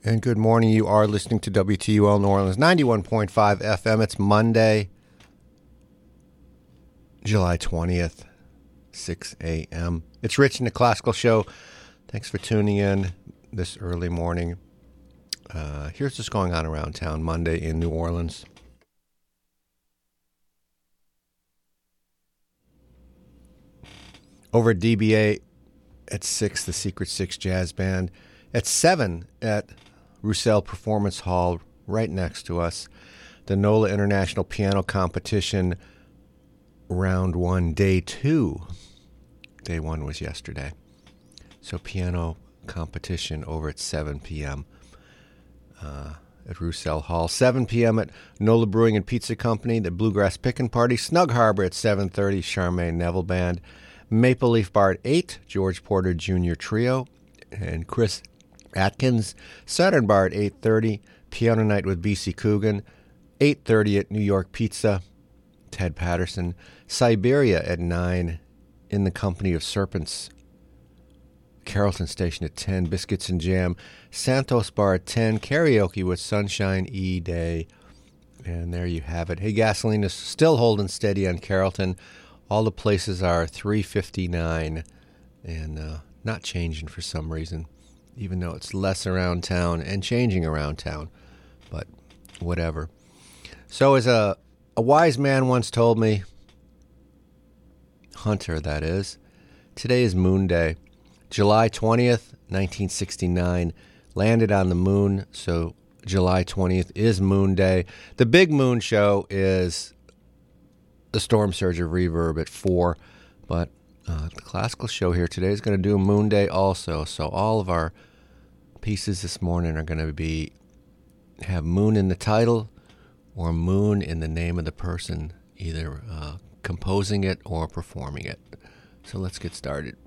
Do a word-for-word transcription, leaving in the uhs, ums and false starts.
And good morning. You are listening to W T U L New Orleans ninety-one point five F M. It's Monday, July twentieth, six a.m. It's Rich in the Classical Show. Thanks for tuning in this early morning. Uh, here's what's going on around town Monday in New Orleans. Over at D B A at six, the Secret Six Jazz Band. At seven at Roussel Performance Hall, right next to us, the NOLA International Piano Competition, round one, day two. Day one was yesterday. So piano competition over at seven p.m. Uh, at Roussel Hall. seven p.m. at NOLA Brewing and Pizza Company, the Bluegrass Pickin' Party. Snug Harbor at seven thirty, Charmaine Neville Band. Maple Leaf Bar at eight, George Porter Junior Trio and Chris Atkins. Saturn Bar at eight thirty, Piano Night with B C Coogan. eight thirty at New York Pizza, Ted Patterson. Siberia at nine, In the Company of Serpents, Carrollton Station at ten, Biscuits and Jam. Santos Bar at ten, Karaoke with Sunshine E. Day. And there you have it. Hey, gasoline is still holding steady on Carrollton. All the places are three fifty-nine and uh, not changing for some reason, even though it's less around town and changing around town. But whatever. So as a, a wise man once told me, Hunter that is, today is Moon Day. July twentieth, nineteen sixty-nine, landed on the moon, so July twentieth is Moon Day. The big moon show is the Storm Surge of Reverb at four, but uh, the classical show here today is going to do a Moon Day also, so all of our pieces this morning are going to be have moon in the title or moon in the name of the person, either uh, composing it or performing it. So let's get started.